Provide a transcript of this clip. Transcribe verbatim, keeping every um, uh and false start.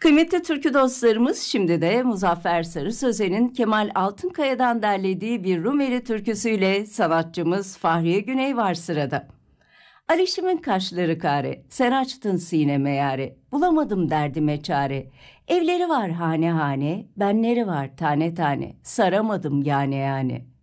Kıymetli türkü dostlarımız, şimdi de Muzaffer Sarı Sözen'in Kemal Altınkaya'dan derlediği bir Rumeli türküsüyle sanatçımız Fahriye Güney var sırada. Alişim'in kaşları kare, sen açtın sineme yare, bulamadım derdime çare. Evleri var hane hane, benleri var tane tane, saramadım yani yani.